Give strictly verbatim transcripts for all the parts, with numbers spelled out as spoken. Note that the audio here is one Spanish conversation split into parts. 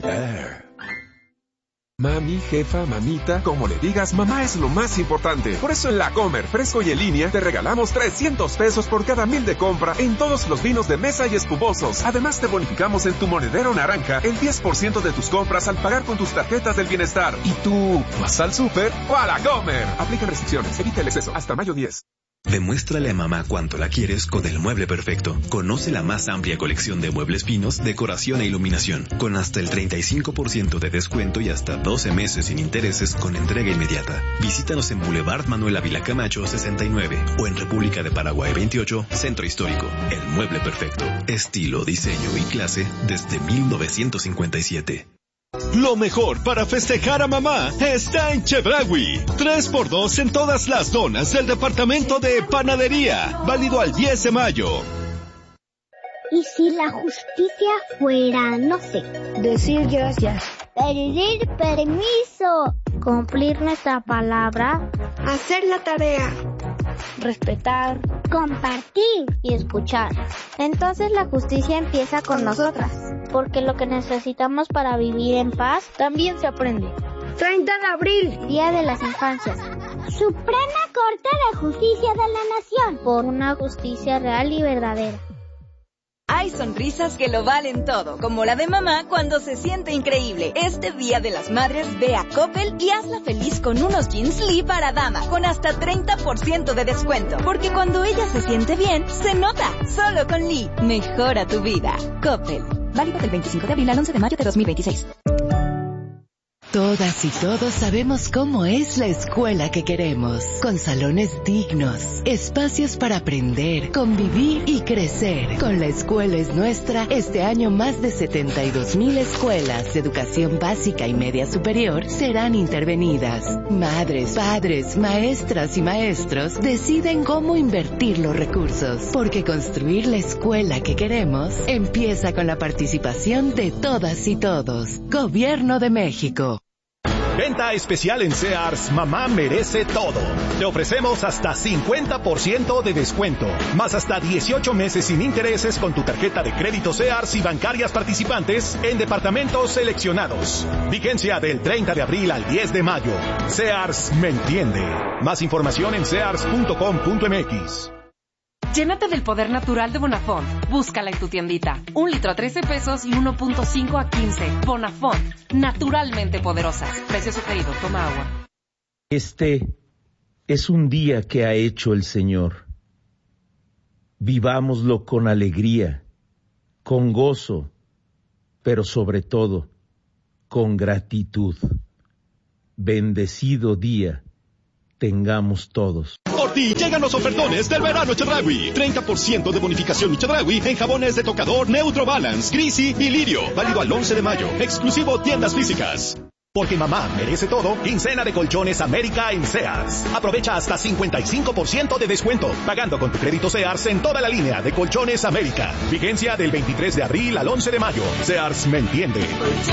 Air. Mami, jefa, mamita, como le digas, mamá es lo más importante. Por eso en La Comer, fresco y en línea, te regalamos trescientos pesos por cada mil de compra en todos los vinos de mesa y espumosos. Además, te bonificamos en tu monedero naranja el diez por ciento de tus compras al pagar con tus tarjetas del bienestar. ¿Y tú, vas al súper o a La Comer? Aplica restricciones, evita el exceso. Hasta mayo diez. Demuéstrale a mamá cuánto la quieres con el Mueble Perfecto. Conoce la más amplia colección de muebles finos, decoración e iluminación, con hasta el treinta y cinco por ciento de descuento y hasta doce meses sin intereses con entrega inmediata. Visítanos en Boulevard Manuel Ávila Camacho sesenta y nueve o en República de Paraguay veintiocho, Centro Histórico. El Mueble Perfecto. Estilo, diseño y clase desde mil novecientos cincuenta y siete. Lo mejor para festejar a mamá está en Chedraui. tres por dos en todas las donas del departamento de panadería. Válido al diez de mayo. ¿Y si la justicia fuera, no sé, decir gracias, pedir permiso, cumplir nuestra palabra, hacer la tarea, respetar, compartir y escuchar? Entonces la justicia empieza con nosotras, porque lo que necesitamos para vivir en paz también se aprende. treinta de abril, Día de las Infancias. Suprema Corte de Justicia de la Nación, por una justicia real y verdadera. Hay sonrisas que lo valen todo, como la de mamá cuando se siente increíble. Este Día de las Madres ve a Coppel y hazla feliz con unos jeans Lee para dama, con hasta treinta por ciento de descuento. Porque cuando ella se siente bien, se nota. Solo con Lee, mejora tu vida. Coppel. Válido del veinticinco de abril al once de mayo de dos mil veintiséis. Todas y todos sabemos cómo es la escuela que queremos, con salones dignos, espacios para aprender, convivir y crecer. Con La Escuela es Nuestra, este año más de setenta y dos mil escuelas de educación básica y media superior serán intervenidas. Madres, padres, maestras y maestros deciden cómo invertir los recursos, porque construir la escuela que queremos empieza con la participación de todas y todos. Gobierno de México. Venta especial en Sears, mamá merece todo. Te ofrecemos hasta cincuenta por ciento de descuento, más hasta dieciocho meses sin intereses con tu tarjeta de crédito Sears y bancarias participantes en departamentos seleccionados. Vigencia del treinta de abril al diez de mayo. Sears me entiende. Más información en sears punto com punto m x. Llénate del poder natural de Bonafont. Búscala en tu tiendita. Un litro a trece pesos y uno punto cinco a quince. Bonafont. Naturalmente poderosa. Precio sugerido. Toma agua. Este es un día que ha hecho el Señor. Vivámoslo con alegría, con gozo, pero sobre todo, con gratitud. Bendecido día tengamos todos. Por ti llegan los ofertones del verano Chedraui. treinta por ciento de bonificación Chedraui en jabones de tocador Neutro Balance, Grisi y Lirio. Válido al once de mayo. Exclusivo tiendas físicas. Porque mamá merece todo, quincena de colchones América en Sears. Aprovecha hasta cincuenta y cinco por ciento de descuento, pagando con tu crédito Sears en toda la línea de colchones América. Vigencia del veintitrés de abril al once de mayo. Sears me entiende.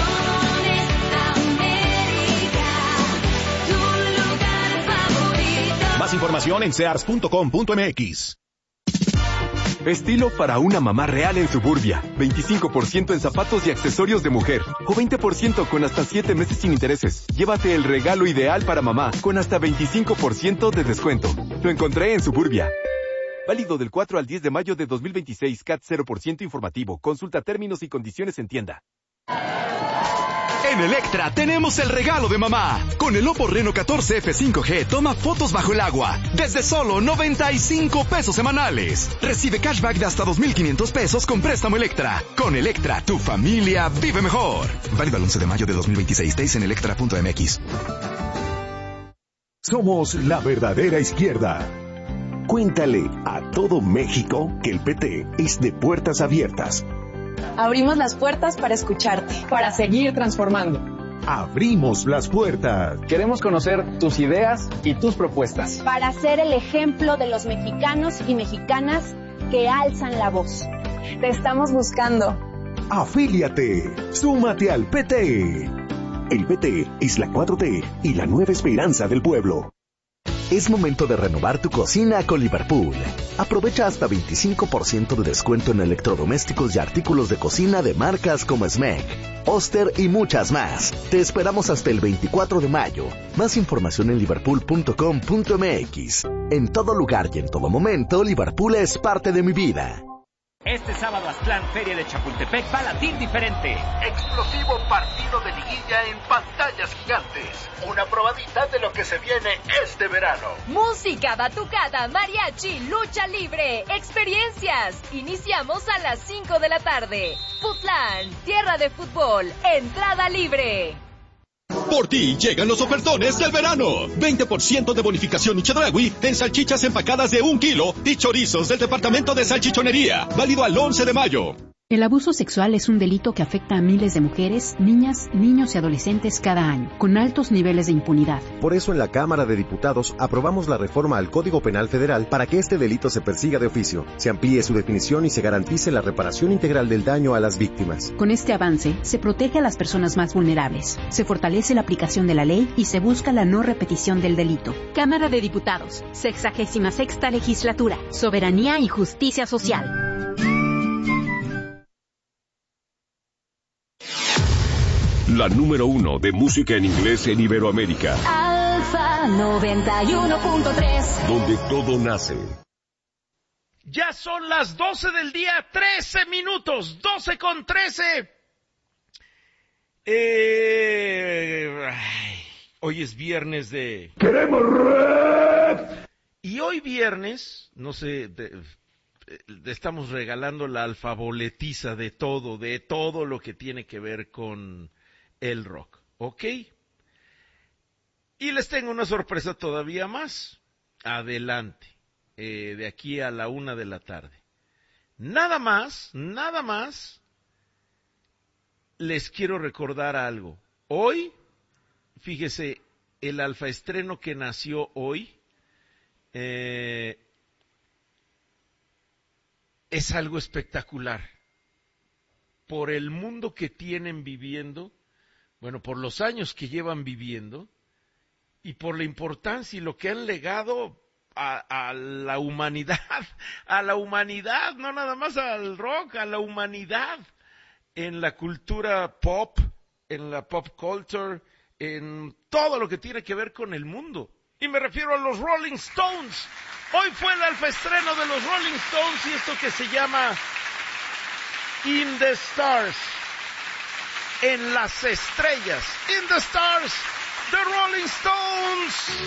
Más información en sears punto com punto m x. Estilo para una mamá real en Suburbia. veinticinco por ciento en zapatos y accesorios de mujer. O veinte por ciento con hasta siete meses sin intereses. Llévate el regalo ideal para mamá con hasta veinticinco por ciento de descuento. Lo encontré en Suburbia. Válido del cuatro al diez de mayo de dos mil veintiséis. C A T cero por ciento informativo. Consulta términos y condiciones en tienda. En Electra tenemos el regalo de mamá. Con el Oppo Reno catorce F cinco G toma fotos bajo el agua desde solo noventa y cinco pesos semanales. Recibe cashback de hasta dos mil quinientos pesos con préstamo Electra. Con Electra, tu familia vive mejor. Válido al once de mayo de dos mil veintiséis. Deis en electra punto m x. Somos la verdadera izquierda. Cuéntale a todo México que el P T es de puertas abiertas. Abrimos las puertas para escucharte, para seguir transformando. Abrimos las puertas. Queremos conocer tus ideas y tus propuestas. Para ser el ejemplo de los mexicanos y mexicanas que alzan la voz. Te estamos buscando. Afíliate. Súmate al P T. El P T es la cuatro T y la nueva esperanza del pueblo. Es momento de renovar tu cocina con Liverpool. Aprovecha hasta veinticinco por ciento de descuento en electrodomésticos y artículos de cocina de marcas como Smeg, Oster y muchas más. Te esperamos hasta el veinticuatro de mayo. Más información en liverpool punto com punto m x. En todo lugar y en todo momento, Liverpool es parte de mi vida. Este sábado Aztlán Feria de Chapultepec va a latir diferente. Explosivo partido de liguilla en pantallas gigantes. Una probadita de lo que se viene este verano. Música, batucada, mariachi, lucha libre, experiencias. Iniciamos a las cinco de la tarde. Futlán, tierra de fútbol, entrada libre. Por ti llegan los ofertones del verano. veinte por ciento de bonificación Chedraui en salchichas empacadas de un kilo y chorizos del departamento de salchichonería. Válido al once de mayo. El abuso sexual es un delito que afecta a miles de mujeres, niñas, niños y adolescentes cada año, con altos niveles de impunidad. Por eso en la Cámara de Diputados aprobamos la reforma al Código Penal Federal para que este delito se persiga de oficio, se amplíe su definición y se garantice la reparación integral del daño a las víctimas. Con este avance, se protege a las personas más vulnerables, se fortalece la aplicación de la ley y se busca la no repetición del delito. Cámara de Diputados, sexagésima sexta legislatura, soberanía y justicia social. La número uno de música en inglés en Iberoamérica. Alfa noventa y uno punto tres. Donde todo nace. Ya son las doce del día, trece minutos, doce con trece. Eh, ay, hoy es viernes de... ¡Queremos rap! Y hoy viernes, no sé, de, de, estamos regalando la alfaboletiza de todo, de todo lo que tiene que ver con el rock, ¿ok? Y les tengo una sorpresa todavía más. Adelante, eh, de aquí a la una de la tarde. Nada más, nada más, les quiero recordar algo. Hoy, fíjese, el alfaestreno que nació hoy, eh, es algo espectacular. Por el mundo que tienen viviendo, bueno, por los años que llevan viviendo y por la importancia y lo que han legado a, a la humanidad, a la humanidad, no nada más al rock, a la humanidad, en la cultura pop, en la pop culture, en todo lo que tiene que ver con el mundo. Y me refiero a los Rolling Stones. Hoy fue el alfaestreno de los Rolling Stones y esto que se llama In the Stars. En las estrellas, In the Stars, The Rolling Stones.